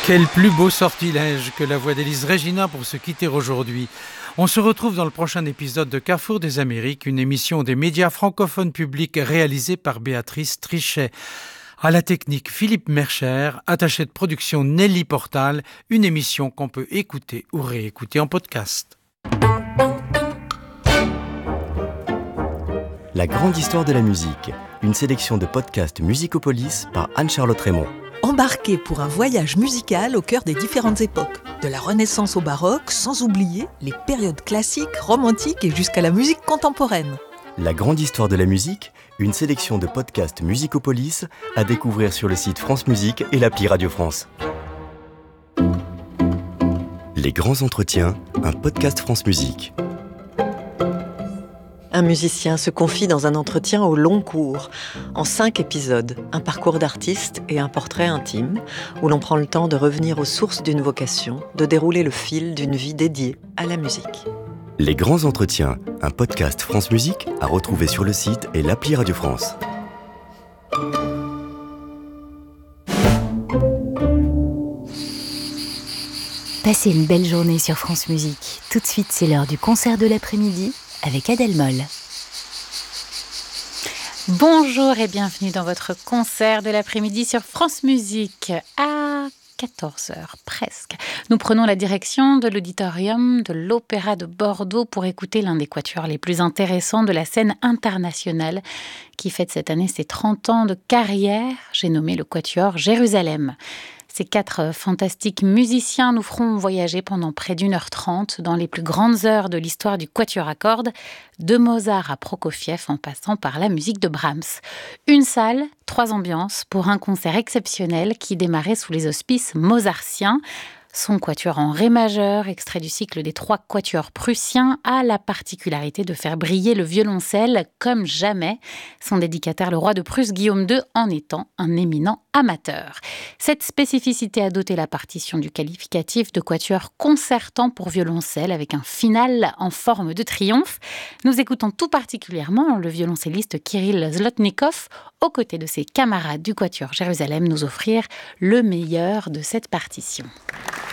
Quel plus beau sortilège que la voix d'Élise Regina pour se quitter aujourd'hui. On se retrouve dans le prochain épisode de Carrefour des Amériques, une émission des médias francophones publics réalisée par Béatrice Trichet. À la technique, Philippe Mercher, attaché de production Nelly Portal, une émission qu'on peut écouter ou réécouter en podcast. La grande histoire de la musique, une sélection de podcasts Musicopolis par Anne-Charlotte Raymond. Embarquez pour un voyage musical au cœur des différentes époques, de la Renaissance au baroque, sans oublier les périodes classiques, romantiques et jusqu'à la musique contemporaine. La grande histoire de la musique, une sélection de podcasts Musicopolis à découvrir sur le site France Musique et l'appli Radio France. Les grands entretiens, un podcast France Musique. Un musicien se confie dans un entretien au long cours, en 5 épisodes, un parcours d'artiste et un portrait intime, où l'on prend le temps de revenir aux sources d'une vocation, de dérouler le fil d'une vie dédiée à la musique. Les grands entretiens, un podcast France Musique à retrouver sur le site et l'appli Radio France. Passez une belle journée sur France Musique. Tout de suite, c'est l'heure du concert de l'après-midi avec Adèle Moll. Bonjour et bienvenue dans votre concert de l'après-midi sur France Musique. À 14h presque, nous prenons la direction de l'auditorium de l'Opéra de Bordeaux pour écouter l'un des quatuors les plus intéressants de la scène internationale qui fête cette année ses 30 ans de carrière. J'ai nommé le quatuor Jérusalem. Ces 4 fantastiques musiciens nous feront voyager pendant près d'1h30 dans les plus grandes heures de l'histoire du quatuor à cordes, de Mozart à Prokofiev en passant par la musique de Brahms. Une salle, 3 ambiances pour un concert exceptionnel qui démarrait sous les auspices mozartiens. Son quatuor en ré majeur, extrait du cycle des 3 quatuors prussiens, a la particularité de faire briller le violoncelle comme jamais. Son dédicataire, le roi de Prusse Guillaume II, en étant un éminent amateur. Cette spécificité a doté la partition du qualificatif de quatuor concertant pour violoncelle avec un final en forme de triomphe. Nous écoutons tout particulièrement le violoncelliste Kirill Zlotnikov, aux côtés de ses camarades du quatuor Jérusalem, nous offrir le meilleur de cette partition.